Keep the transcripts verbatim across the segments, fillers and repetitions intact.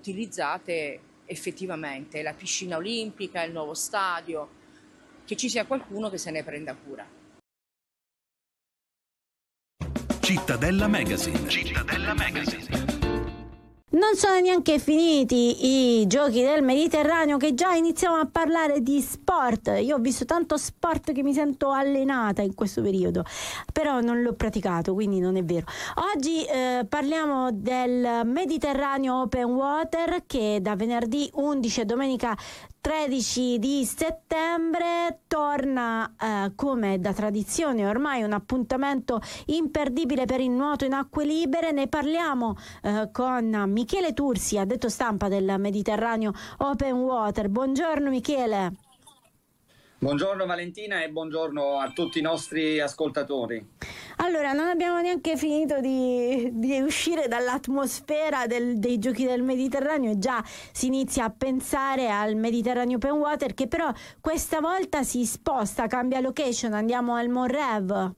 utilizzate effettivamente, la piscina olimpica, il nuovo stadio, che ci sia qualcuno che se ne prenda cura. Cittadella Magazine. Cittadella Magazine. Non sono neanche finiti i giochi del Mediterraneo che già iniziamo a parlare di sport. Io ho visto tanto sport che mi sento allenata in questo periodo, però non l'ho praticato, quindi non è vero. Oggi eh, parliamo del Mediterraneo Open Water che da venerdì undici a domenica tredici di settembre torna eh, come da tradizione ormai un appuntamento imperdibile per il nuoto in acque libere. Ne parliamo eh, con Michele Tursi, addetto stampa del Mediterraneo Open Water. Buongiorno Michele. Buongiorno Valentina e buongiorno a tutti i nostri ascoltatori. Allora, non abbiamo neanche finito di, di uscire dall'atmosfera del, dei giochi del Mediterraneo e già si inizia a pensare al Mediterraneo Open Water, che però questa volta si sposta, cambia location, andiamo al Monrev.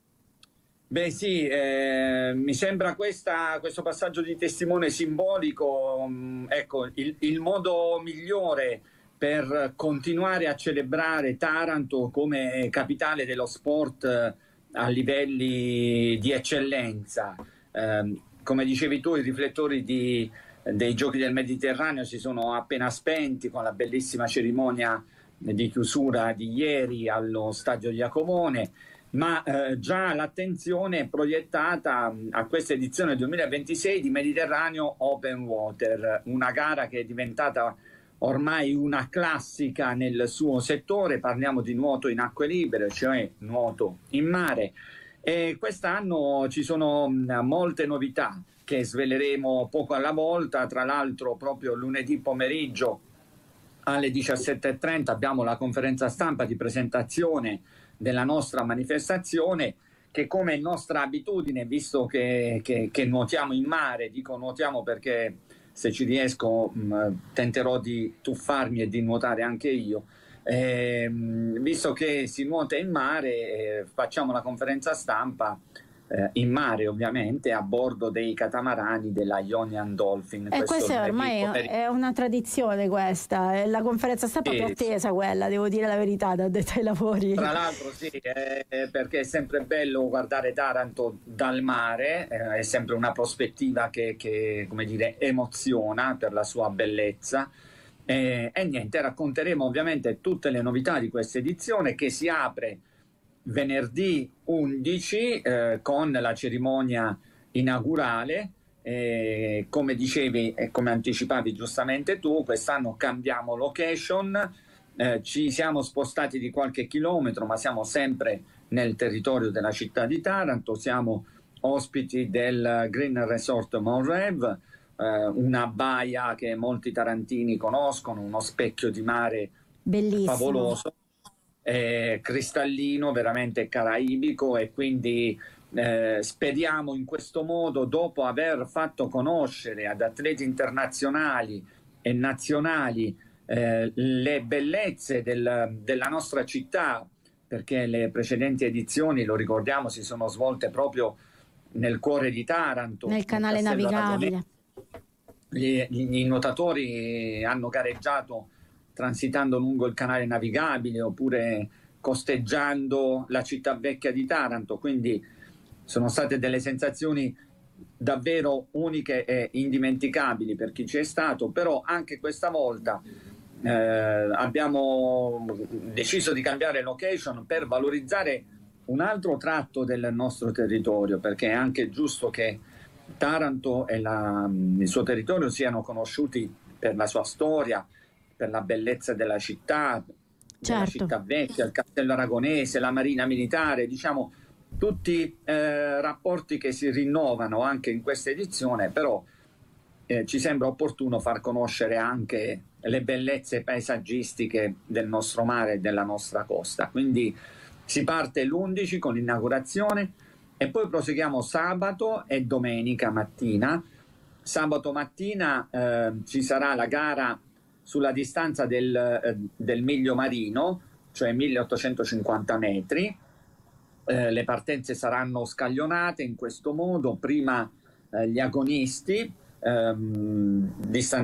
Beh sì, eh, mi sembra questa, questo passaggio di testimone simbolico, mh, ecco, il, il modo migliore per continuare a celebrare Taranto come capitale dello sport a livelli di eccellenza. Eh, come dicevi tu, i riflettori di, dei Giochi del Mediterraneo si sono appena spenti con la bellissima cerimonia di chiusura di ieri allo Stadio Iacovone, ma eh, già l'attenzione è proiettata a questa edizione duemilaventisei di Mediterraneo Open Water, una gara che è diventata ormai una classica nel suo settore. Parliamo di nuoto in acque libere, cioè nuoto in mare, e quest'anno ci sono molte novità che sveleremo poco alla volta. Tra l'altro proprio lunedì pomeriggio alle diciassette e trenta abbiamo la conferenza stampa di presentazione della nostra manifestazione, che come è nostra abitudine, visto che, che, che nuotiamo in mare, dico nuotiamo perché se ci riesco mh, tenterò di tuffarmi e di nuotare anche io. Eh, mh, visto che si nuota in mare, eh, facciamo la conferenza stampa eh, in mare, ovviamente, a bordo dei catamarani della Ionian Dolphin. E questa ormai è una tradizione, questa. La conferenza stampa più attesa, quella, devo dire la verità, da detto ai lavori. Tra l'altro sì, eh, perché è sempre bello guardare Taranto dal mare, eh, è sempre una prospettiva che, che, come dire, emoziona per la sua bellezza. Eh, e niente, racconteremo ovviamente tutte le novità di questa edizione, che si apre venerdì undici eh, con la cerimonia inaugurale. Eh, come dicevi e come anticipavi giustamente tu, quest'anno cambiamo location, eh, ci siamo spostati di qualche chilometro, ma siamo sempre nel territorio della città di Taranto. Siamo ospiti del Green Resort Monrev, eh, una baia che molti tarantini conoscono, uno specchio di mare bellissimo, favoloso, eh, cristallino, veramente caraibico, e quindi eh, speriamo in questo modo, dopo aver fatto conoscere ad atleti internazionali e nazionali eh, le bellezze del, della nostra città, perché le precedenti edizioni, lo ricordiamo, si sono svolte proprio nel cuore di Taranto, nel canale navigabile. Gli, gli nuotatori hanno gareggiato transitando lungo il canale navigabile oppure costeggiando la città vecchia di Taranto, quindi sono state delle sensazioni davvero uniche e indimenticabili per chi ci è stato. Però anche questa volta eh, abbiamo deciso di cambiare location per valorizzare un altro tratto del nostro territorio, perché è anche giusto che Taranto e la, il suo territorio siano conosciuti per la sua storia, per la bellezza della città, della certo. città vecchia, il castello aragonese, la marina militare, diciamo tutti eh, rapporti che si rinnovano anche in questa edizione. Però eh, ci sembra opportuno far conoscere anche le bellezze paesaggistiche del nostro mare e della nostra costa. Quindi si parte l'undici con l'inaugurazione e poi proseguiamo sabato e domenica mattina. Sabato mattina eh, ci sarà la gara sulla distanza del, eh, del miglio marino, cioè milleottocentocinquanta metri. Eh, le partenze saranno scaglionate in questo modo: prima eh, gli agonisti, ehm, distanziati